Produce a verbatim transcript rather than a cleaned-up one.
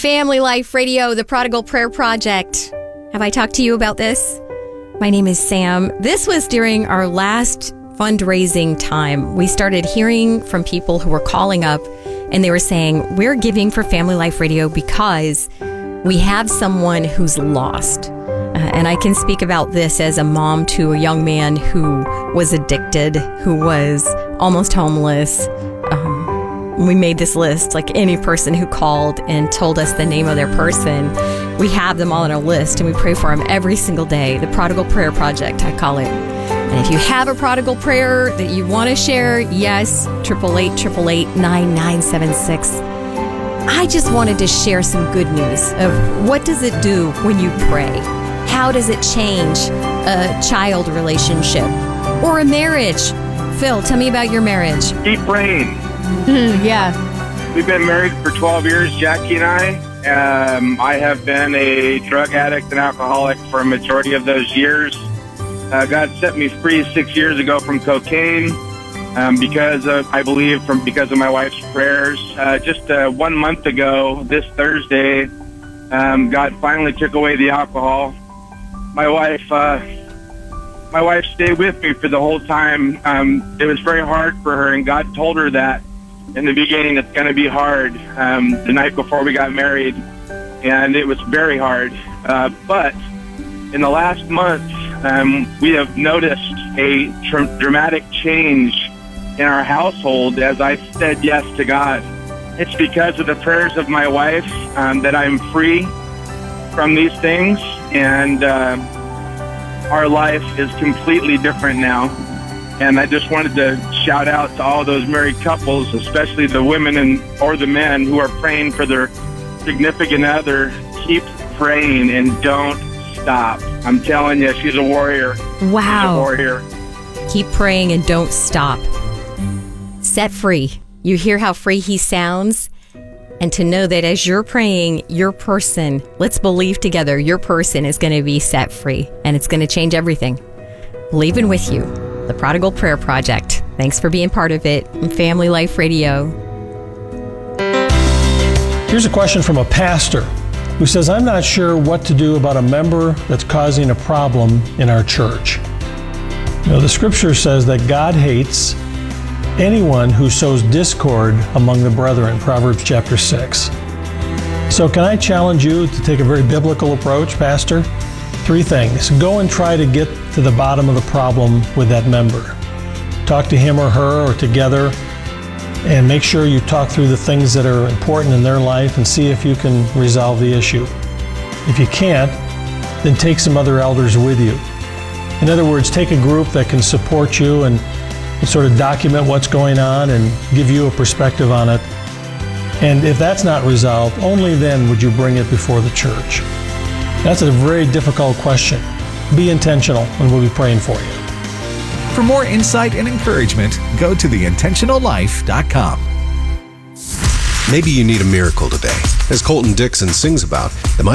Family Life Radio, the Prodigal Prayer Project. Have I talked to you about this? My name is Sam. This was during our last fundraising time. We started hearing from people who were calling up and they were saying, we're giving for Family Life Radio because we have someone who's lost. Uh, and I can speak about this as a mom to a young man who was addicted, who was almost homeless. Um, we made this list, like any person who called and told us the name of their person. We have them all on our list and we pray for them every single day. The Prodigal Prayer Project, I call it. And if you have a prodigal prayer that you want to share, yes, eight eight eight, eight eight eight, nine nine seven six. I just wanted to share some good news of what does it do when you pray? How does it change a child relationship or a marriage? Phil, tell me about your marriage. Keep praying. Yeah. We've been married for twelve years, Jackie and I. Um, I have been a drug addict and alcoholic for a majority of those years. Uh, God set me free six years ago from cocaine um, because of, I believe, from because of my wife's prayers. Uh, just uh, one month ago, this Thursday, um, God finally took away the alcohol. My wife, uh, my wife stayed with me for the whole time. Um, it was very hard for her, and God told her that in the beginning it's going to be hard. Um, the night before we got married, and it was very hard. Uh, but in the last month, um, we have noticed a tr- dramatic change in our household as I said yes to God. It's because of the prayers of my wife um, that I'm free from these things, and uh, our life is completely different now. And I just wanted to shout out to all those married couples, especially the women and or the men who are praying for their significant other. Keep praying and don't stop. I'm telling you, she's a warrior. Wow. She's a warrior. Keep praying and don't stop. Set free. You hear how free he sounds? And to know that as you're praying, your person, let's believe together, your person is going to be set free and it's going to change everything. Believing with you. The Prodigal Prayer Project. Thanks for being part of it. Family Life Radio. Here's a question from a pastor who says, I'm not sure what to do about a member that's causing a problem in our church. You know, the scripture says that God hates anyone who sows discord among the brethren, Proverbs chapter six. So can I challenge you to take a very biblical approach, Pastor? Three things. Go and try to get to the bottom of the problem with that member. Talk to him or her or together and make sure you talk through the things that are important in their life and see if you can resolve the issue. If you can't, then take some other elders with you. In other words, take a group that can support you and sort of document what's going on and give you a perspective on it. And if that's not resolved, only then would you bring it before the church. That's a very difficult question. Be intentional, and we'll be praying for you. For more insight and encouragement, go to the intentional life dot com. Maybe you need a miracle today. As Colton Dixon sings about, the